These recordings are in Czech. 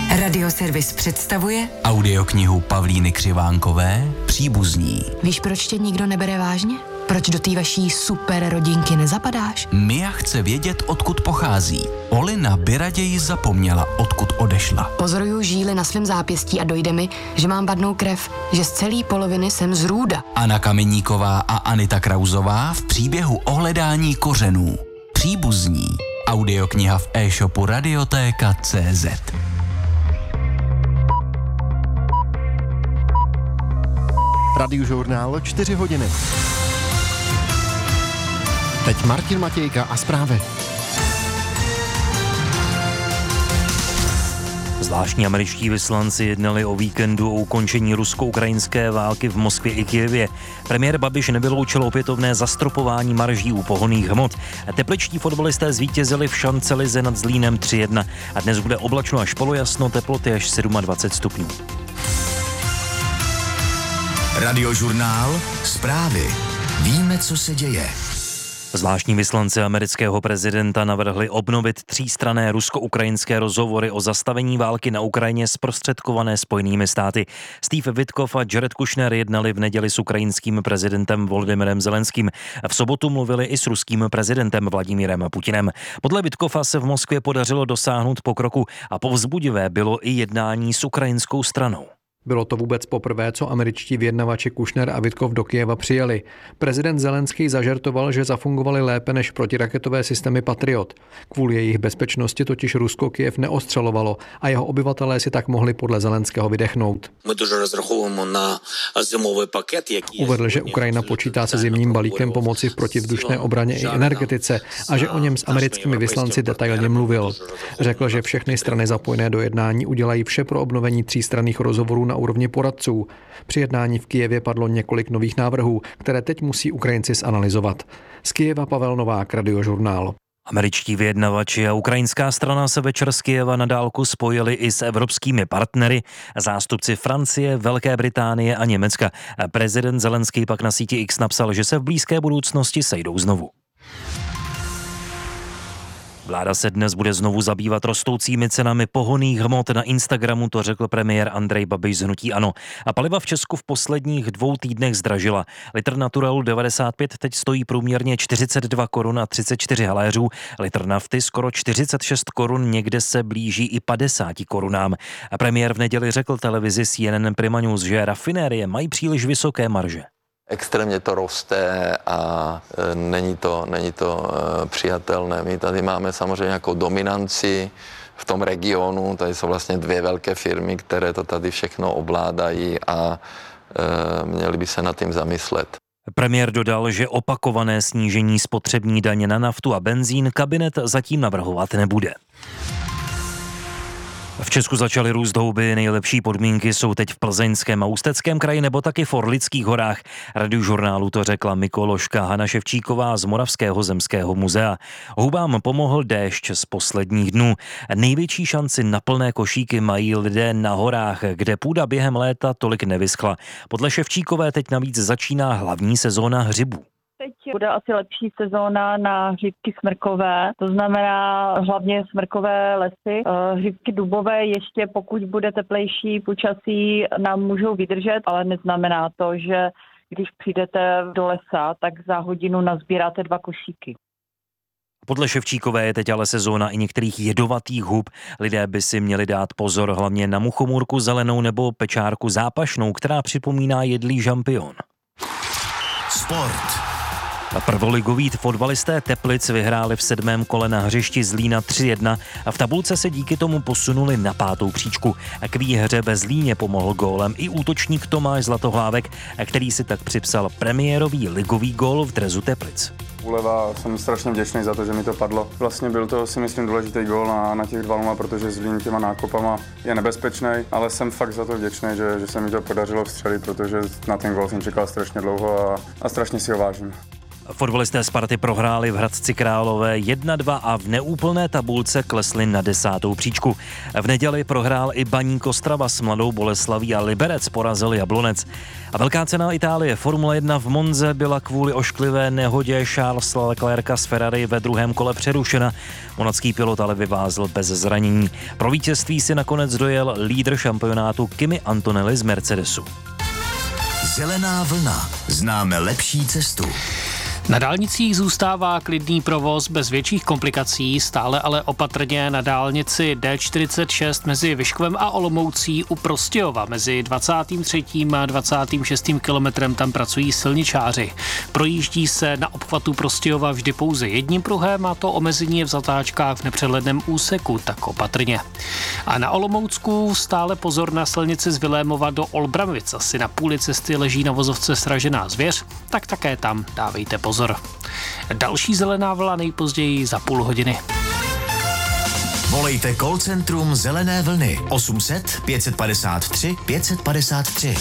Radioservis představuje audioknihu Pavlíny Křivánkové Příbuzní. Víš, proč tě nikdo nebere vážně? Proč do té vaší super rodinky nezapadáš? Mia chce vědět, odkud pochází. Olina by raději zapomněla, odkud odešla. Pozoruju žíly na svém zápěstí a dojde mi, že mám vadnou krev, že z celé poloviny jsem z Růda. Anna Kameníková a Anita Krauzová v příběhu o hledání kořenů. Příbuzní. Audiokniha v e-shopu Radioteka.cz. Radiožurnál 4 hodiny. Teď Martin Matějka a zprávy. Zvláštní američtí vyslanci jednali o víkendu o ukončení rusko-ukrajinské války v Moskvě i Kyjevě. Premiér Babiš nevyloučil opětovné zastropování marží u pohonných hmot. Tepličtí fotbalisté zvítězili v šancelize nad Zlínem 3-1 a dnes bude oblačno až polojasno, teploty až 27 stupňů. Radiožurnál Zprávy. Víme, co se děje. Zvláštní vyslanci amerického prezidenta navrhli obnovit třístranné rusko-ukrajinské rozhovory o zastavení války na Ukrajině zprostředkované Spojenými státy. Steve Witkoff a Jared Kushner jednali v neděli s ukrajinským prezidentem Volodymyrem Zelenským. V sobotu mluvili i s ruským prezidentem Vladimírem Putinem. Podle Witkoffa se v Moskvě podařilo dosáhnout pokroku a povzbudivé bylo i jednání s ukrajinskou stranou. Bylo to vůbec poprvé, co američtí vyjednavači Kushner a Witkov do Kyjeva přijeli. Prezident Zelenský zažertoval, že zafungovaly lépe než protiraketové systémy Patriot. Kvůli jejich bezpečnosti totiž Rusko Kyjev neostřelovalo a jeho obyvatelé si tak mohli podle Zelenského vydechnout. Uvedl, že Ukrajina počítá se zimním balíkem pomoci v protivzdušné obraně i energetice a že o něm s americkými vyslanci detailně mluvil. Řekl, že všechny strany zapojené do jednání udělají vše pro obnovení třístranných rozhovorů na úrovni poradců. Při jednání v Kyjevě padlo několik nových návrhů, které teď musí Ukrajinci zanalyzovat. Z Kyjeva Pavel Novák, Radiožurnál. Američtí vyjednavači a ukrajinská strana se večer z Kyjeva na dálku spojili i s evropskými partnery, zástupci Francie, Velké Británie a Německa. Prezident Zelenský pak na síti X napsal, že se v blízké budoucnosti sejdou znovu. Vláda se dnes bude znovu zabývat rostoucími cenami pohonných hmot. Na Instagramu to řekl premiér Andrej Babiš z hnutí ANO. A paliva v Česku v posledních 2 týdnech zdražila. Litr Naturalu 95 teď stojí průměrně 42 korun a 34 haléřů. Litr nafty skoro 46 korun, někde se blíží i 50 korunám. A premiér v neděli řekl televizi CNN Prima News, že rafinérie mají příliš vysoké marže. Extrémně to roste a není to přijatelné. My tady máme samozřejmě jako dominanci v tom regionu, tady jsou vlastně 2 velké firmy, které to tady všechno ovládají a měli by se nad tím zamyslet. Premiér dodal, že opakované snížení spotřební daně na naftu a benzín kabinet zatím navrhovat nebude. V Česku začaly růst houby, nejlepší podmínky jsou teď v Plzeňském a Ústeckém kraji nebo taky v Orlických horách. Radiožurnálu to řekla mykoložka Hana Ševčíková z Moravského zemského muzea. Houbám pomohl déšť z posledních dnů. Největší šanci na plné košíky mají lidé na horách, kde půda během léta tolik nevyschla. Podle Ševčíkové teď navíc začíná hlavní sezóna hřibů. Teď bude asi lepší sezóna na hřibky smrkové, to znamená hlavně smrkové lesy. Hřibky dubové ještě, pokud bude teplejší počasí, nám můžou vydržet, ale neznamená to, že když přijdete do lesa, tak za hodinu nazbíráte 2 košíky. Podle Ševčíkové je teď ale sezóna i některých jedovatých hub. Lidé by si měli dát pozor hlavně na muchomůrku zelenou nebo pečárku zápašnou, která připomíná jedlý žampion. Sport. Prvoligoví fotbalisté Teplic vyhráli v 7. kole na hřišti Zlína 3-1 a v tabulce se díky tomu posunuli na 5. příčku. K výhře ve Zlíně pomohl gólem i útočník Tomáš Zlatohlávek, který si tak připsal premiérový ligový gól v dresu Teplic. Uleva, jsem strašně vděčný za to, že mi to padlo. Vlastně byl to, si myslím, důležitý gól na těch 2-0, protože Zlín těma nákopama je nebezpečný, ale jsem fakt za to vděčný, že se mi to podařilo vstřelit, protože na ten gól jsem čekal strašně dlouho a strašně si ho vážím. Fotbalisté Sparty prohráli v Hradci Králové 1-2 a v neúplné tabulce klesli na 10. příčku. V neděli prohrál i Baník Ostrava s Mladou Boleslaví a Liberec porazil Jablonec. A velká cena Itálie Formule 1 v Monze byla kvůli ošklivé nehodě Charlesa Leclerca z Ferrari ve druhém kole přerušena. Monacký pilot ale vyvázl bez zranění. Pro vítězství si nakonec dojel lídr šampionátu Kimi Antonelli z Mercedesu. Zelená vlna. Známe lepší cestu. Na dálnicích zůstává klidný provoz bez větších komplikací, stále ale opatrně na dálnici D46 mezi Vyškovem a Olomoucí u Prostějova. Mezi 23. a 26. kilometrem tam pracují silničáři. Projíždí se na obchvatu Prostějova vždy pouze jedním pruhem a to omezení je v zatáčkách v nepřehledném úseku, tak opatrně. A na Olomoucku stále pozor na silnici z Vilémova do Olbramic. Asi na půli cesty leží na vozovce sražená zvěř, tak také tam dávejte pozor. Další zelená vlna nejpozději za půl hodiny. Volejte call centrum Zelené vlny 800 553 553.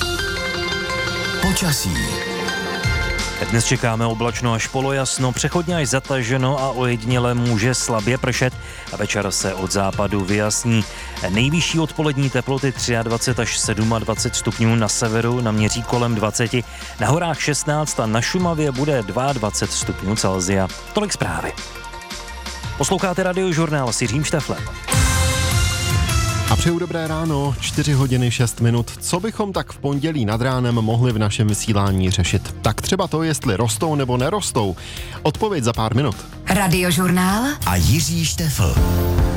Počasí. Dnes čekáme oblačno až polojasno, přechodně až zataženo a ojediněle může slabě pršet a večer se od západu vyjasní. Nejvyšší odpolední teploty 23 až 27 stupňů na severu, naměří kolem 20, na horách 16 a na Šumavě bude 22 stupňů Celsia. Tolik zprávy. Posloucháte Radiožurnál s Jiřím Šteflem. A přeju dobré ráno, 4 hodiny 6 minut. Co bychom tak v pondělí nad ránem mohli v našem vysílání řešit? Tak třeba to, jestli rostou nebo nerostou. Odpověď za pár minut. Radiožurnál A Jiří Štefl.